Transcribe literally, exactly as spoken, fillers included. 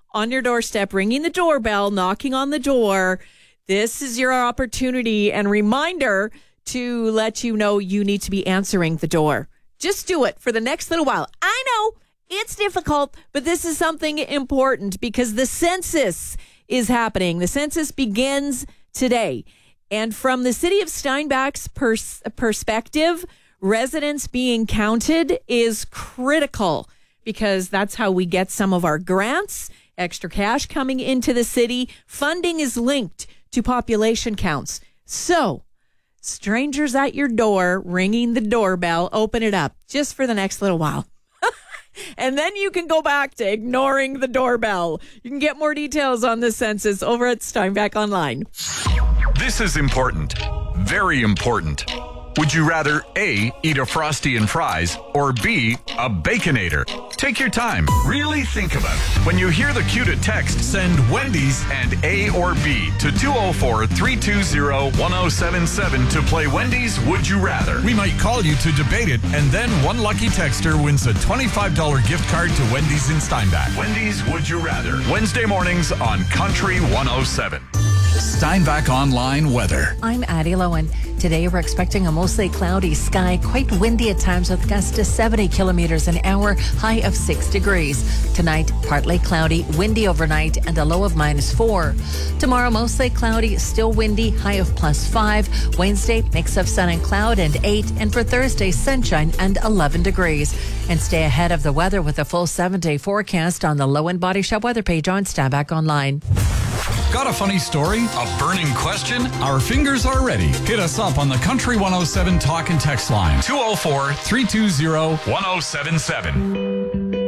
on your doorstep, ringing the doorbell, knocking on the door, this is your opportunity and reminder to let you know you need to be answering the door. Just do it for the next little while. I know it's difficult, but this is something important because the census is happening. The census begins today. And from the city of Steinbach's pers- perspective, residents being counted is critical because that's how we get some of our grants, extra cash coming into the city. Funding is linked to population counts. So, strangers at your door, ringing the doorbell, open it up just for the next little while. And then you can go back to ignoring the doorbell. You can get more details on the census over at Steinbach Online. This is important. Very important. Would you rather A, eat a Frosty and fries, or B, a Baconator? Take your time. Really think about it. When you hear the cue to text, send Wendy's and A or B to two oh four, three two zero, one oh seven seven to play Wendy's Would You Rather. We might call you to debate it, and then one lucky texter wins a twenty-five dollars gift card to Wendy's in Steinbach. Wendy's Would You Rather. Wednesday mornings on Country one oh seven. Steinbach Online weather. I'm Addie Lowen. Today we're expecting a mostly cloudy sky, quite windy at times with gusts to seventy kilometers an hour, high of six degrees. Tonight, partly cloudy, windy overnight, and a low of minus four. Tomorrow, mostly cloudy, still windy, high of plus five. Wednesday, mix of sun and cloud and eight. And for Thursday, sunshine and eleven degrees. And stay ahead of the weather with a full seven-day forecast on the Lowen Body Shop weather page on Steinbach Online. Got a funny story? A burning question? Our fingers are ready. Hit us up on the Country one oh seven talk and text line. two oh four, three two zero, one oh seven seven.